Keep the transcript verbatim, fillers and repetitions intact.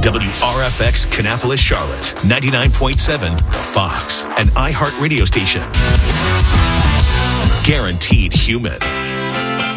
W R F X Kannapolis, Charlotte, ninety-nine point seven, The Fox, an iHeart radio station. Guaranteed human.